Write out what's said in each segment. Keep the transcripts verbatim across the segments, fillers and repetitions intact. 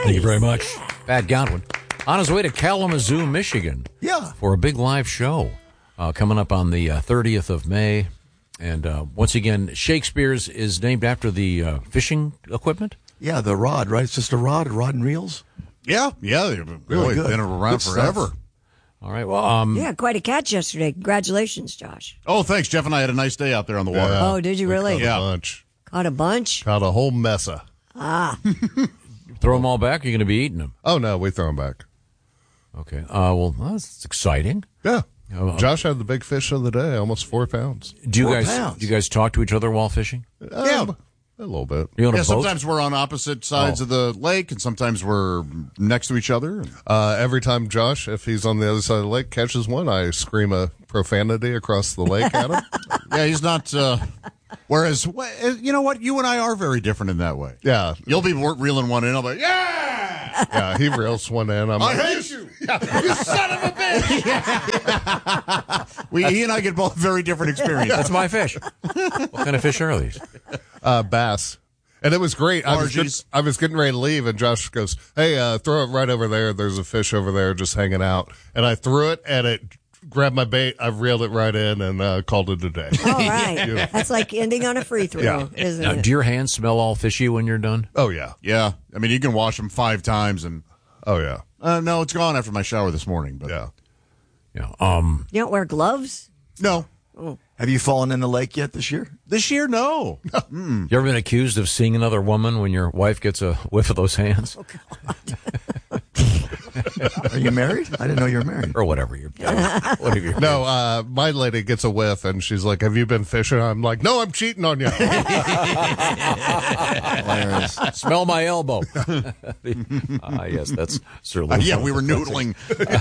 Thank you very much. Pat Godwin on his way to Kalamazoo, Michigan. Yeah. For a big live show uh, coming up on the uh, thirtieth of May. And uh, once again, Shakespeare's is named after the uh, fishing equipment? Yeah, the rod, right? It's just a rod, a rod and reels. Yeah, yeah. They've Really really good. been around Good forever. stuff. All right, well, um, Yeah, quite a catch yesterday. Congratulations, Josh. Oh, thanks. Jeff and I had a nice day out there on the water. Yeah. Oh, did you really? Caught a Yeah. bunch. Caught a bunch? Caught a whole mesa. throw them all back, or you're going to be eating them? Oh, no, we throw them back. Okay, uh, well, that's exciting. Yeah. Oh, Josh had the big fish of the day, almost four pounds. Do you Four guys pounds. do you guys talk to each other while fishing? Yeah. Um, a little bit. You on a Yeah, boat? sometimes we're on opposite sides Oh. of the lake, and sometimes we're next to each other. Uh, every time Josh, if he's on the other side of the lake, catches one, I scream a profanity across the lake at him. Yeah, he's not. Uh, whereas, wh- you know what? You and I are very different in that way. Yeah. You'll be wor- reeling one in. I'll be like, yeah! Yeah, he reels one in. I'm I like, hate you! You son of a bitch! we, he and I get both very different experiences. That's my fish. What kind of fish are these? uh, bass. And it was great. I was, Orgies. get, I was getting ready to leave, and Josh goes, hey, uh, throw it right over there. There's a fish over there just hanging out. And I threw it, and it grabbed my bait. I reeled it right in and uh, called it a day. All right. That's like ending on a free throw, Yeah. isn't Now, it? do your hands smell all fishy when you're done? Oh, yeah. Yeah, I mean, you can wash them five times, and Oh, yeah. uh, no, it's gone after my shower this morning. But Yeah. Yeah. Um. You don't wear gloves? no, Have you fallen in the lake yet this year? this year, no. You ever been accused of seeing another woman when your wife gets a whiff of those hands? Are you married? I didn't know you were married. Or whatever you're whatever you're No, uh, my lady gets a whiff, and she's like, have you been fishing? I'm like, no, I'm cheating on you. Hilarious. Smell my elbow. Ah, yes, that's Sir Lou. Uh, yeah, we were noodling.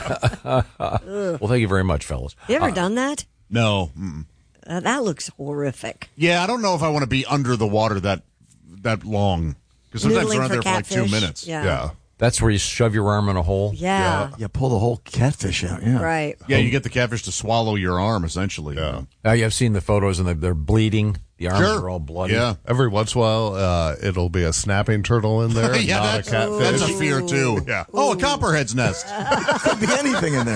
Well, thank you very much, fellas. You ever done that? no. Mm-mm. Uh, that looks horrific. Yeah, I don't know if I want to be under the water that that long. Because sometimes Noodling we're for under there for like two catfish. minutes. Yeah. Yeah. That's where you shove your arm in a hole. Yeah. Yeah, pull the whole catfish out. Yeah. Right. Yeah, you get the catfish to swallow your arm, essentially. Yeah. Now, you've seen the photos, and they're, they're bleeding. The arms Sure. are all bloody. Yeah. Every once in a while, uh, it'll be a snapping turtle in there, yeah, not that's, a catfish. that's a fear, too. Yeah. Oh, a copperhead's nest. Could be anything in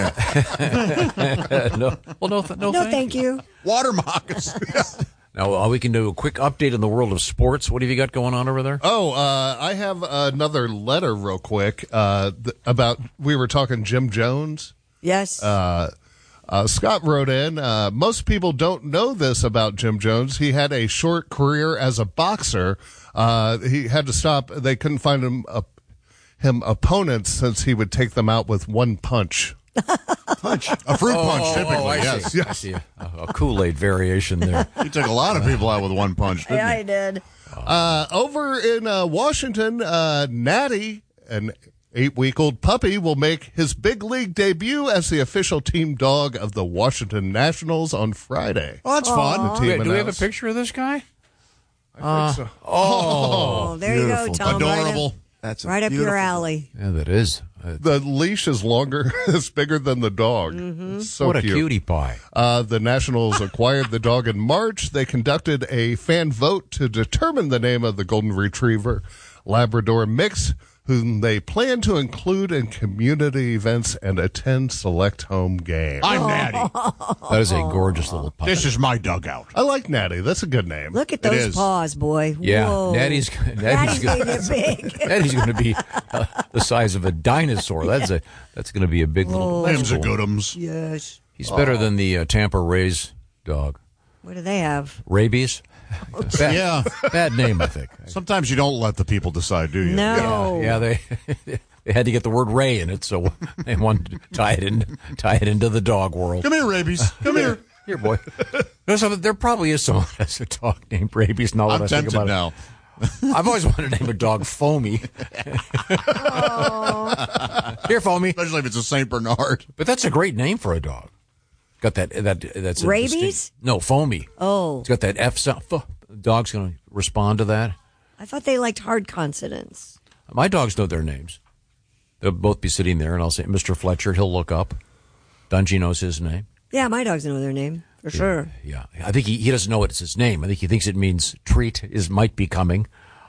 there. no, well, no, th- no, No, thank, thank you. Water moccasins. Now, uh, we can do a quick update in the world of sports. What have you got going on over there? Oh, uh, I have another letter real quick uh, th- about, we were talking Jim Jones. Yes. Uh, uh, Scott wrote in, uh, most people don't know this about Jim Jones. He had a short career as a boxer. Uh, he had to stop. They couldn't find him, uh, him opponents since he would take them out with one punch. Punch. A fruit punch, Oh, typically, I yes. see. I see a, a Kool-Aid variation there. He took a lot of people out with one punch, didn't yeah, he? I did. Uh, over in uh, Washington, uh, Natty, an eight-week-old puppy, will make his big league debut as the official team dog of the Washington Nationals on Friday. Oh, that's fun. The team Do we have a announced. picture of this guy? I think so. Oh, there you beautiful. go, Tom. Adorable. That's a Right up, right up your beautiful- alley. Yeah, that is. Uh, The leash is longer. It's bigger than the dog. It's so what a cute. cutie pie. Uh, the Nationals acquired the dog in March. They conducted a fan vote to determine the name of the Golden Retriever Labrador mix, whom they plan to include in community events and attend select home games. I'm Natty. That is a gorgeous little puppy. This is my dugout. I like Natty. That's a good name. Look at It those is. paws, boy. Yeah, Whoa. Natty's Natty's Natty's going gonna, to get big. Natty's going to be uh, the size of a dinosaur. That's a that's going to be a big little. that's Them's a cool. goodums. Yes. He's better than the uh, Tampa Rays dog. What do they have? Rabies. Bad, Yeah. bad name, I think. Sometimes you don't let the people decide, do you? No. Yeah, they they had to get the word Ray in it, so they wanted to tie it in, tie it into the dog world. Come here, rabies. Come here. Here, boy. There's some, there probably is someone that has a dog named Rabies. Now that I'm I think tempted about now. it, I've always wanted to name a dog Foamy. Here, Foamy. Especially if it's a Saint Bernard. But that's a great name for a dog. Got that? That that's a Rabies? distinct- no, Foamy. Oh, It's got that F sound. F- dog's going to respond to that. I thought they liked hard consonants. My dogs know their names. They'll both be sitting there, and I'll say, Mister Fletcher. He'll look up. Dungy knows his name. Yeah, my dogs know their name for sure. Yeah, I think he, he doesn't know it's his name. I think he thinks it means treat is might be coming.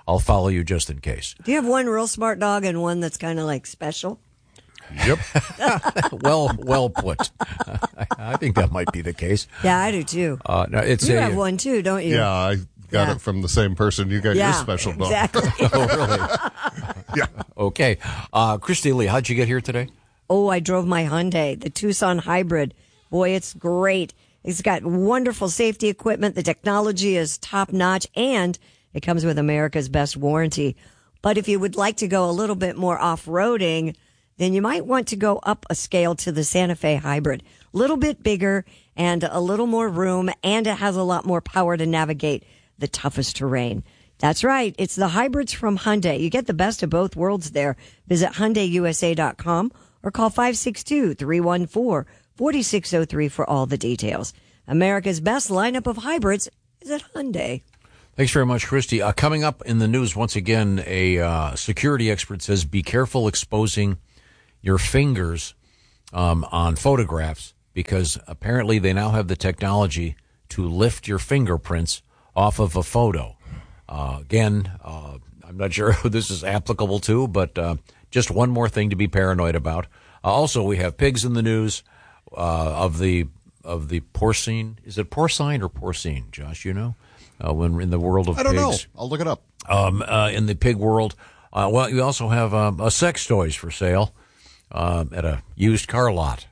I'll follow you just in case. Do you have one real smart dog and one that's kind of like special? Yep. well, well put. I, I think that might be the case. Yeah, I do too. Uh, no, it's You a, have one too, don't you? Yeah, I got Yeah. it from the same person. You got Yeah, your special dog. exactly. Oh, really? Yeah. Okay. Uh, Christy Lee, how'd you get here today? Oh, I drove my Hyundai, the Tucson Hybrid. Boy, it's great. It's got wonderful safety equipment. The technology is top notch, and it comes with America's best warranty. But if you would like to go a little bit more off-roading, then you might want to go up a scale to the Santa Fe Hybrid. A little bit bigger and a little more room, and it has a lot more power to navigate the toughest terrain. That's right. It's the hybrids from Hyundai. You get the best of both worlds there. Visit Hyundai U S A dot com or call five six two, three one four, four six zero three for all the details. America's best lineup of hybrids is at Hyundai. Thanks very much, Christy. Uh, coming up in the news, once again, a uh, security expert says be careful exposing your fingers um, on photographs because apparently they now have the technology to lift your fingerprints off of a photo. Uh, again, uh, I'm not sure who this is applicable to, but uh, just one more thing to be paranoid about. Uh, also, we have pigs in the news uh, of the of the porcine. Is it porcine or porcine, Josh? You know, uh, when in the world of I don't pigs. know. I'll look it up. Um, uh, in the pig world, uh, well, you also have um, uh, sex toys for sale uh, at a used car lot.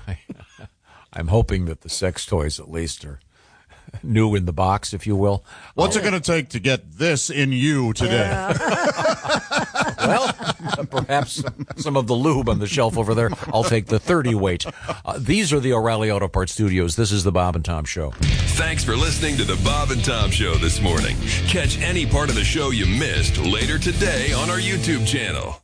I'm hoping that the sex toys at least are new in the box, if you will. What's it going to take to get this in you today? Well, perhaps some of the lube on the shelf over there. I'll take the thirty weight. Uh, these are the O'Reilly Auto Parts Studios. This is the Bob and Tom Show. Thanks for listening to the Bob and Tom Show this morning. Catch any part of the show you missed later today on our YouTube channel.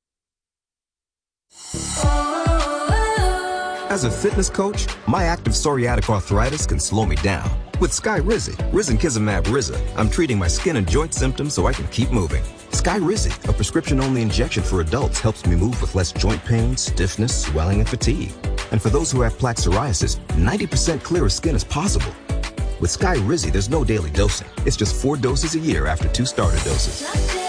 As a fitness coach, my active psoriatic arthritis can slow me down. With Skyrizi, Risankizumab Riza, I'm treating my skin and joint symptoms so I can keep moving. Skyrizi, a prescription-only injection for adults, helps me move with less joint pain, stiffness, swelling, and fatigue. And for those who have plaque psoriasis, ninety percent clearer skin is possible. With Skyrizi, there's no daily dosing. It's just four doses a year after two starter doses.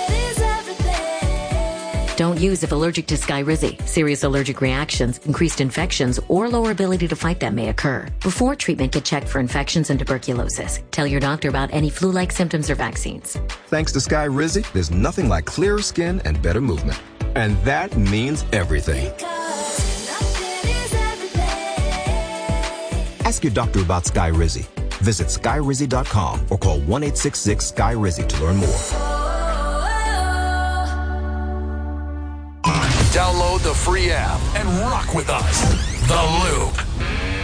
Don't use if allergic to Skyrizi. Serious allergic reactions, increased infections, or lower ability to fight them may occur. Before treatment, get checked for infections and tuberculosis. Tell your doctor about any flu-like symptoms or vaccines. Thanks to Skyrizi, there's nothing like clearer skin and better movement. And that means everything. Ask your doctor about Skyrizi. Visit Skyrizi dot com or call one eight six six Sky Rizi to learn more. Download the free app and rock with us. The Loop.